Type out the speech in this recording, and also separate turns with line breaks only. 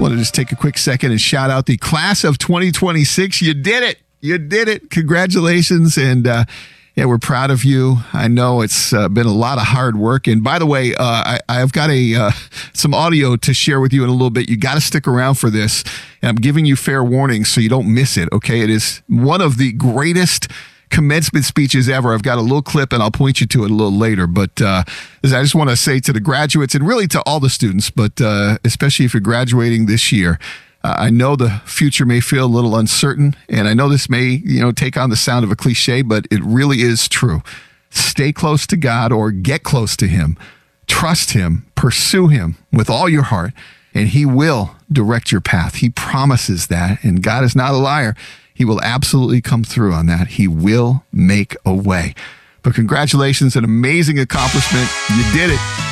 Want to just take a quick second and shout out the class of 2026. You did it. You did it. Congratulations. And yeah, we're proud of you. I know it's been a lot of hard work. And by the way, I've got some audio to share with you in a little bit. You got to stick around for this. And I'm giving you fair warning so you don't miss it. Okay. It is one of the greatest commencement speeches ever. I've got a little clip and I'll point you to it a little later. But I just want to say to the graduates and really to all the students, but especially if you're graduating this year, I know the future may feel a little uncertain, and I know this may, take on the sound of a cliche, but it really is true. Stay close to God or get close to Him. Trust Him, pursue Him with all your heart, and He will direct your path. He promises that, and God is not a liar. He will absolutely come through on that. He will make a way. But congratulations, an amazing accomplishment. You did it.